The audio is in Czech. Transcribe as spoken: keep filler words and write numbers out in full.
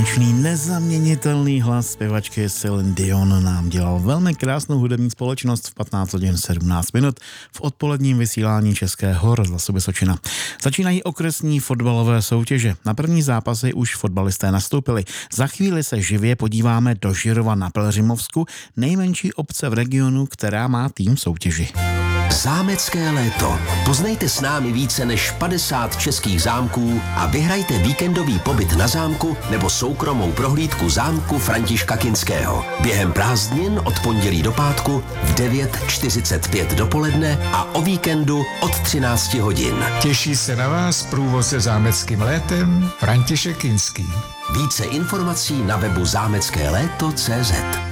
Jedinečný, nezaměnitelný hlas zpěvačky Celine Dion nám dělal velmi krásnou hudební společnost v patnáct hodin sedmnáct minut v odpoledním vysílání Českého rozhlasu Vysočina. Začínají okresní fotbalové soutěže. Na první zápasy už fotbalisté nastoupili. Za chvíli se živě podíváme do Žirova na Pelhřimovsku, nejmenší obce v regionu, která má tým v soutěži. Zámecké léto. Poznejte s námi více než padesát českých zámků a vyhrajte víkendový pobyt na zámku nebo soukromou prohlídku zámku Františka Kinského. Během prázdnin od pondělí do pátku v devět čtyřicet pět dopoledne a o víkendu od třináct hodin. Těší se na vás průvodce zámeckým létem František Kinský. Více informací na webu zámecké léto tečka cé zet.